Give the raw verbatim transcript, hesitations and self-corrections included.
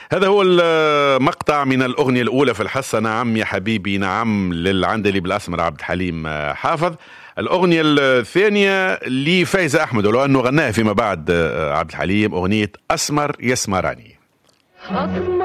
هذا هو المقطع من الأغنية الأولى في الحصة، نعم يا حبيبي نعم للعندلي بالأسمر عبد الحليم حافظ. الأغنية الثانية لفايزة أحمد، ولو أنه غناها فيما بعد عبد الحليم، أغنية أسمر يسمراني.